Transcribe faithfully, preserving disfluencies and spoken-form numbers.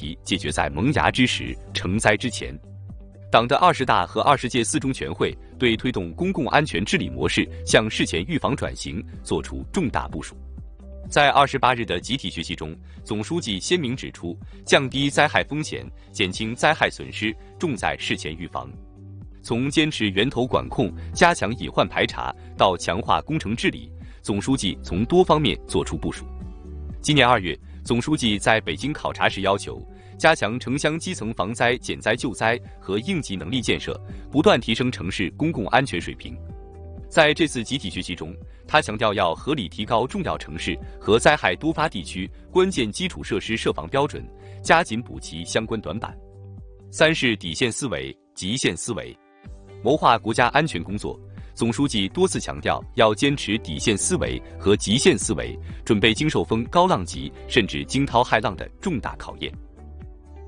题解决在萌芽之时，成灾之前。党的二十大和二十届四中全会对推动公共安全治理模式向事前预防转型作出重大部署。在二十八日的集体学习中，总书记鲜明指出，降低灾害风险、减轻灾害损失，重在事前预防。从坚持源头管控、加强隐患排查到强化工程治理，总书记从多方面作出部署。今年二月，总书记在北京考察时要求，加强城乡基层防灾、减灾救灾和应急能力建设，不断提升城市公共安全水平。在这次集体学习中，他强调要合理提高重要城市和灾害多发地区关键基础设施设防标准，加紧补齐相关短板。三是底线思维、极限思维。谋划国家安全工作，总书记多次强调要坚持底线思维和极限思维，准备经受风高浪急甚至惊涛骇浪的重大考验。